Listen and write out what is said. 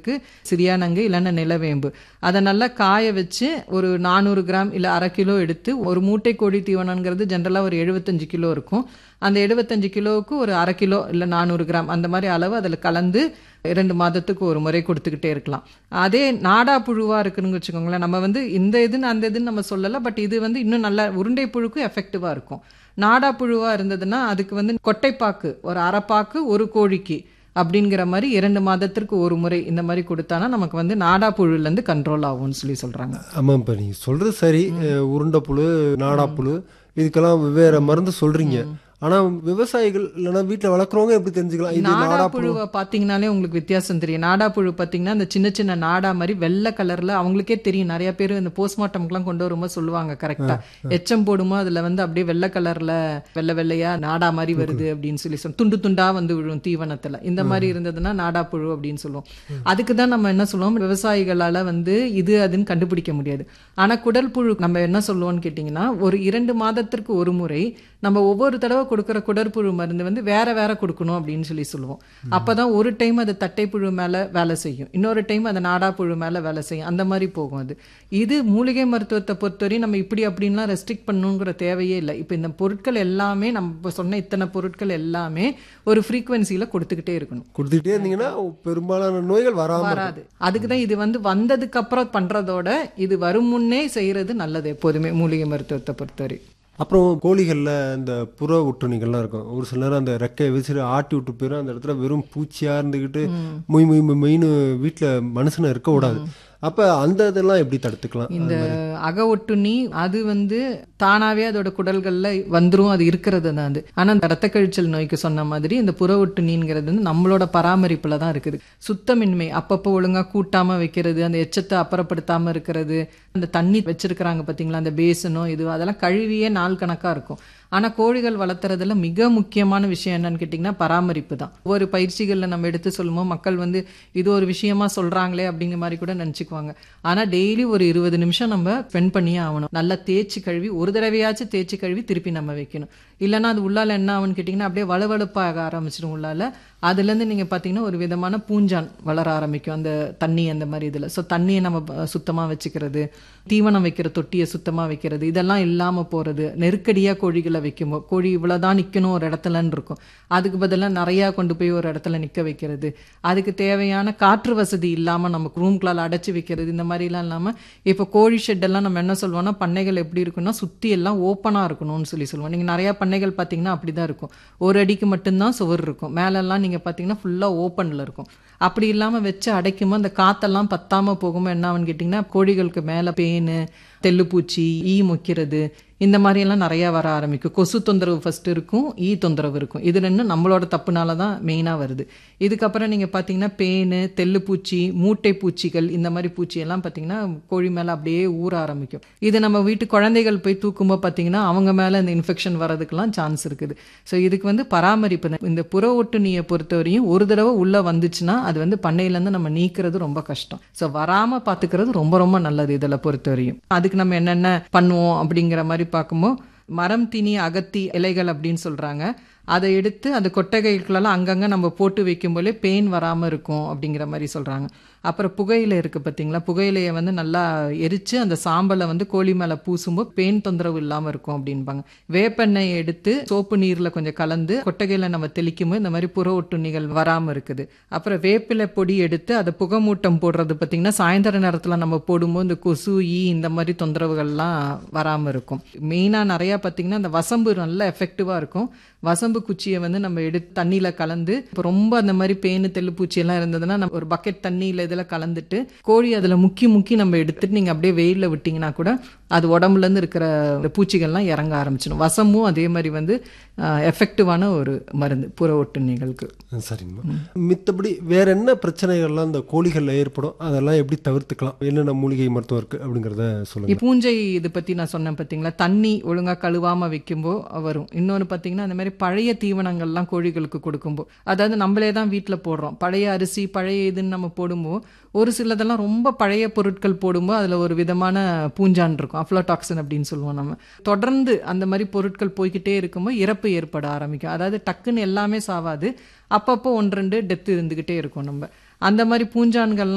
மாதத்துக்கு சிறியானங்கை இல்லைன்னா நிலவேம்பு அதை நல்லா காய வச்சு ஒரு 400 கிராம் இல்லை 1/2 கிலோ எடுத்து, ஒரு மூட்டை கோழி தீவனங்கிறது ஜென்ரலாக ஒரு 75 கிலோ இருக்கும். அந்த 75 கிலோவுக்கு ஒரு 1/2 கிலோ இல்லை 400 கிராம் அந்த மாதிரி அளவு அதில் கலந்து 2 மாதத்துக்கு ஒரு முறை கொடுத்துக்கிட்டே இருக்கலாம். அதே நாடா புழுவாக இருக்குன்னு வச்சுக்கோங்களேன், நம்ம இந்த இதுன்னு அந்த இதுன்னு நம்ம சொல்லலை, பட் இது இன்னும் நல்லா உருண்டை புழுக்கும் எஃபெக்டிவாக இருக்கும். நாடா புழுவாக இருந்ததுன்னா அதுக்கு கொட்டைப்பாக்கு ஒரு 1/2 பாக்கு ஒரு கோழிக்கு அப்படிங்கிற மாதிரி 2 மாதத்திற்கு ஒரு முறை இந்த மாதிரி கொடுத்தானா நமக்கு நாடா புழுலேருந்து கண்ட்ரோல் ஆகும்னு சொல்கிறாங்க. ஆமாம், இப்போ நீங்கள் சொல்கிறது சரி. உருண்டை புழு, நாடா புழு இதுக்கெல்லாம் வெவ்வேறு மருந்து சொல்கிறீங்க. ஆனால் விவசாயிகள் இல்லைன்னா வீட்டில் வளர்க்குறவங்க எப்படி தெரிஞ்சுக்கலாம்? இது நாடா புழுவை பார்த்தீங்கன்னாலே உங்களுக்கு வித்தியாசம் தெரியும். நாடா புழு பார்த்தீங்கன்னா அந்த சின்ன சின்ன நாடா மாதிரி வெள்ளை கலரில் அவங்களுக்கே தெரியும். நிறைய பேர் இந்த போஸ்ட்மார்ட்டம்க்குலாம் கொண்டு வரும்போது சொல்லுவாங்க கரெக்டாக எச்சம் போடும்போது அதில் அப்படியே வெள்ளை கலரில் வெள்ளை வெள்ளையா நாடா மாதிரி வருது அப்படின்னு சொல்லி துண்டு துண்டாக விழும் தீவனத்தில். இந்த மாதிரி இருந்ததுன்னா நாடா புழு அப்படின்னு சொல்லுவோம். அதுக்கு தான் நம்ம என்ன சொல்லுவோம், விவசாயிகளால் இது அதுன்னு கண்டுபிடிக்க முடியாது. ஆனால் குடல் புழு நம்ம என்ன சொல்லுவோம்னு கேட்டிங்கன்னா, ஒரு 2 மாதத்திற்கு ஒரு முறை நம்ம ஒவ்வொரு தடவை கொடுக்குற குடற்புழு மருந்து வேற வேற கொடுக்கணும் அப்படின்னு சொல்லுவோம். அப்பதான் ஒரு டைம் அது தட்டைப்புழு மேல வேலை செய்யும், இன்னொரு டைம் அது நாடா புழு மேல வேலை செய்யும், அந்த மாதிரி போகும். இது மூலிகை மருத்துவத்தை பொறுத்தவரை நம்ம இப்படி அப்படின்லாம் ரெஸ்ட்ரிக்ட் பண்ணணுங்கிற தேவையே இல்லை. இப்போ இந்த பொருட்கள் எல்லாமே நம்ம சொன்ன இத்தனை பொருட்கள் எல்லாமே ஒரு ஃப்ரீக்வன்சியில் கொடுத்துக்கிட்டே இருக்கணும். கொடுத்துக்கிட்டே இருந்தீங்கன்னா பெரும்பாலான நோய்கள் வராது. அதுக்கு தான் இது வந்ததுக்கு அப்புறம் பண்றதோட இது வரும் முன்னே செய்யறது நல்லது எப்போதுமே மூலிகை மருத்துவத்தை பொறுத்தவரை. அப்புறம் கோழிகளில் இந்த புற ஒட்டுணிகள்லாம் இருக்கும். ஒரு சில நேரம் அந்த ரெக்கையை வச்சுட்டு ஆட்டி விட்டு போயிடும். அந்த இடத்துல வெறும் பூச்சியாக இருந்துக்கிட்டு மொயின்னு வீட்டில் மனுஷனை இருக்க விடாது. அப்போ அந்த இதெல்லாம் எப்படி தடுத்துக்கலாம்? இந்த அக ஒட்டுண்ணி அது தானாகவே அதோட குடல்களில் வந்துடும், அது இருக்கிறது தான் அது. ஆனால் அந்த ரத்த கழிச்சல் நோய்க்கு சொன்ன மாதிரி இந்த புற ஒட்டுண்ணிங்கிறது நம்மளோட பராமரிப்பில் தான் இருக்குது. சுத்தமின்மை, அப்பப்போ ஒழுங்காக கூட்டாமல் வைக்கிறது, அந்த எச்சத்தை அப்புறப்படுத்தாமல் இருக்கிறது, அந்த தண்ணி வச்சிருக்கிறாங்க பார்த்தீங்களா அந்த பேசனோ அதெல்லாம் கழுவியே நாள் கணக்காக இருக்கும். ஆனால் கோழிகள் வளர்த்துறதுல மிக முக்கியமான விஷயம் என்னன்னு கேட்டிங்கன்னா பராமரிப்பு தான். ஒவ்வொரு பயிற்சிகளில் நம்ம எடுத்து சொல்லுவோம், மக்கள் இது ஒரு விஷயமா சொல்கிறாங்களே அப்படிங்கிற மாதிரி கூட நினச்சிக்குவாங்க. ஆனால் டெய்லி ஒரு 20 நிமிஷம் நம்ம ஸ்பெண்ட் பண்ணியே ஆகணும். நல்லா தேய்ச்சி கழுவி, ஒரு தடவையாச்சும் தேய்ச்சி கழுவி திருப்பி நம்ம வைக்கணும். இல்லைன்னா அது உள்ளால என்ன ஆகுன்னு கேட்டிங்கன்னா அப்படியே வளவளப்பாக ஆரம்பிச்சிடும் உள்ளால. அதுலேருந்து நீங்கள் பார்த்தீங்கன்னா ஒரு விதமான பூஞ்சான் வளர ஆரம்பிக்கும் அந்த தண்ணி அந்த மாதிரி இதில். ஸோ தண்ணியை நம்ம சுத்தமாக வச்சுக்கிறது, தீவனம் வைக்கிற தொட்டியை சுத்தமாக வைக்கிறது, இதெல்லாம் இல்லாமல் போகிறது. நெருக்கடியாக கோழிகளை வைக்கும்போது கோழி இவ்வளோதான் நிற்கணும் ஒரு இடத்துலன்னு இருக்கும், அதுக்கு பதிலாக நிறையா கொண்டு போய் ஒரு இடத்துல நிற்க வைக்கிறது. அதுக்கு தேவையான காற்று வசதி இல்லாமல் நமக்கு ரூம்குள்ளால் அடைச்சி வைக்கிறது, இந்த மாதிரிலாம் இல்லாமல். இப்போ கோழி ஷெட்டெல்லாம் நம்ம என்ன சொல்லுவோம்னா, பண்ணைகள் எப்படி இருக்குன்னா சுற்றி எல்லாம் ஓப்பனாக இருக்கணும்னு சொல்லுவோம். நீங்கள் நிறையா பண்ணைகள் பார்த்தீங்கன்னா அப்படி தான் இருக்கும். ஒரு அடிக்கு மட்டும்தான் சுவர் இருக்கும், மேலெல்லாம் நீங்கள் பார்த்தீங்கன்னா ஃபுல்லாக ஓப்பனில் இருக்கும். அப்படி இல்லாமல் வச்சு அடைக்கும்போது அந்த காற்றெல்லாம் பத்தாமல் போகும்போது என்ன ஆகுன்னு கேட்டிங்கன்னா கோழிகளுக்கு மேலே பேனு, தெல்லுப்பூச்சி, ஈ மொக்கிறது, இந்த மாதிரியெல்லாம் நிறையா வர ஆரம்பிக்கும். கொசு தொந்தரவு ஃபஸ்ட்டு இருக்கும், ஈ தொந்தரவு இருக்கும். இது ரெண்டும் நம்மளோட தப்புனால தான் மெயினாக வருது. இதுக்கப்புறம் நீங்கள் பார்த்தீங்கன்னா பேனு, தெல்லுப்பூச்சி, மூட்டை பூச்சிகள், இந்த மாதிரி பூச்சியெல்லாம் பார்த்தீங்கன்னா கோழி மேலே அப்படியே ஊற ஆரம்பிக்கும். இது நம்ம வீட்டு குழந்தைகள் போய் தூக்கும்போது பார்த்தீங்கன்னா அவங்க மேலே இந்த இன்ஃபெக்ஷன் வரதுக்கெல்லாம் சான்ஸ் இருக்குது. ஸோ இதுக்கு பராமரிப்பு தான். இந்த புற ஒட்டுண்ணியை பொறுத்தவரையும் ஒரு தடவை உள்ளே வந்துச்சுன்னா அது பண்ணையிலேருந்து நம்ம நீக்கிறது ரொம்ப கஷ்டம். ஸோ வராமல் பார்த்துக்கிறது ரொம்ப ரொம்ப நல்லது இதில் பொறுத்தவரையும். அதுக்கு நம்ம என்னென்ன பண்ணுவோம் அப்படிங்கிற மாதிரி பார்க்கும்போது, மரம் திணி அகத்தி இலைகள் அப்படின்னு சொல்கிறாங்க, அதை எடுத்து அந்த கொட்டகைகளெல்லாம் அங்கங்கே நம்ம போட்டு வைக்கும்போதே பெயின் வராமல் இருக்கும் அப்படிங்கிற மாதிரி சொல்கிறாங்க. அப்புறம் புகையிலை இருக்குது பார்த்தீங்களா, புகையிலையை நல்லா எரித்து அந்த சாம்பலை கோழி மேலே பூசும்போது பெயின் தொந்தரவு இல்லாமல் இருக்கும் அப்படின்பாங்க. வேப்பெண்ணெயை எடுத்து சோப்பு நீரில் கொஞ்சம் கலந்து கொட்டகையில் நம்ம தெளிக்கும்போது இந்த மாதிரி புற ஒட்டுண்ணிகள் வராமல் இருக்குது. அப்புறம் வேப்பிலை பொடி எடுத்து அதை புகைமூட்டம் போடுறது பார்த்திங்கன்னா சாயந்தர நேரத்தில் நம்ம போடும்போது இந்த கொசு, ஈ இந்த மாதிரி தொந்தரவுகள்லாம் வராமல் இருக்கும். மெயினாக நிறையா பார்த்திங்கன்னா இந்த வசம்பு நல்லா எஃபெக்டிவாக இருக்கும். வசம்பு குச்சியை நம்ம எடுத்து தண்ணியில் கலந்து, இப்போ ரொம்ப அந்த மாதிரி பேனு தெல்லுப்பூச்சி எல்லாம் இருந்ததுன்னா நம்ம ஒரு பக்கெட் தண்ணியில் இதில் கலந்துட்டு கோழி அதில் முக்கி நம்ம எடுத்துட்டு நீங்கள் அப்படியே வெயிலில் விட்டிங்கன்னா கூட அது உடம்புலேருந்து இருக்கிற இந்த பூச்சிகள்லாம் இறங்க ஆரம்பிச்சிடும். வசம்பும் அதே மாதிரி எஃபெக்டிவான ஒரு மருந்து புற ஒட்டுண்ணிகளுக்கு. சரிங்கம்மா. மித்தபடி வேற என்ன பிரச்சனைகள்லாம் இந்த கோழிகளில் ஏற்படும், அதெல்லாம் எப்படி தவிர்த்துக்கலாம், என்னென்ன மூலிகை மருத்துவம் இருக்குது அப்படிங்கிறத சொல்லுங்கள். பூஞ்சை இது பற்றி நான் சொன்னேன் பார்த்தீங்களா, தண்ணி ஒழுங்காக கழுவாமல் வைக்கும்போது வரும். இன்னொன்று பார்த்தீங்கன்னா அந்த மாதிரி பழைய தீவனங்கள்லாம் கோழிகளுக்கு கொடுக்கும்போது, அதாவது நம்மளே தான் வீட்டில் போடுறோம் பழைய அரிசி பழைய இதுன்னு நம்ம போடும்போது ஒரு சிலதெல்லாம் ரொம்ப பழைய பொருட்கள் போடும்போது அதில் ஒரு விதமான பூஞ்சான் இருக்கும், அஃப்லோடாக்சின் அப்படின்னு சொல்லுவோம். நம்ம தொடர்ந்து அந்த மாதிரி பொருட்கள் போய்கிட்டே இருக்கும்போது இறப்பு ஏற்பட ஆரம்பிக்கும். அதாவது டக்குன்னு எல்லாமே சாவாது, அப்பப்போ 1-2 டெத்து இருந்துக்கிட்டே இருக்கும். நம்ம அந்த மாதிரி பூஞ்சான்கள்லாம்